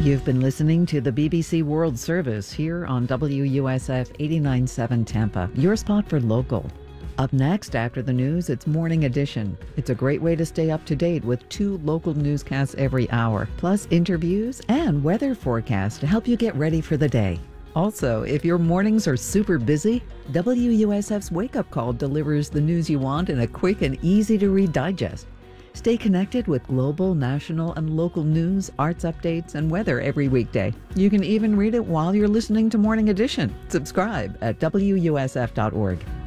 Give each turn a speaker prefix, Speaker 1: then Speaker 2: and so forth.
Speaker 1: You've been listening to the BBC World Service here on WUSF 89.7 Tampa, your spot for local. Up next after the news, it's Morning Edition. It's a great way to stay up to date with 2 local newscasts every hour, plus interviews and weather forecasts to help you get ready for the day. Also, if your mornings are super busy, WUSF's Wake Up Call delivers the news you want in a quick and easy-to-read digest. Stay connected with global, national, and local news, arts updates, and weather every weekday. You can even read it while you're listening to Morning Edition. Subscribe at WUSF.org.